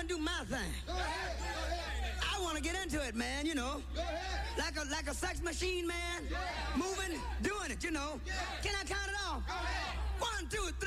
do my thing. Go ahead. Go ahead. I want to get into it, man, you know. Go ahead. Like a sex machine, man. Yeah. Moving, doing it, you know. Yeah. Can I count it off? Go ahead. 1, 2, 3.